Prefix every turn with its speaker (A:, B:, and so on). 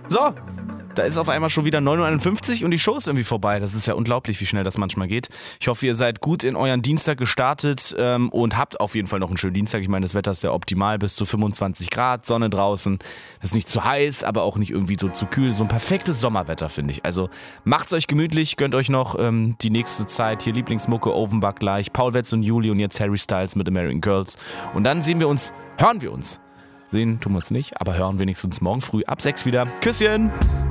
A: So, da ist auf einmal schon wieder 9:51 Uhr und die Show ist irgendwie vorbei. Das ist ja unglaublich, wie schnell das manchmal geht. Ich hoffe, ihr seid gut in euren Dienstag gestartet und habt auf jeden Fall noch einen schönen Dienstag. Ich meine, das Wetter ist ja optimal, bis zu 25 Grad, Sonne draußen. Das ist nicht zu heiß, aber auch nicht irgendwie so zu kühl. So ein perfektes Sommerwetter, finde ich. Also macht's euch gemütlich, gönnt euch noch die nächste Zeit. Hier Lieblingsmucke, Offenbach gleich, Paul Wetz und Juli und jetzt Harry Styles mit American Girls. Und dann hören wir uns. Sehen tun wir uns nicht, aber hören wenigstens morgen früh ab 6 wieder. Küsschen!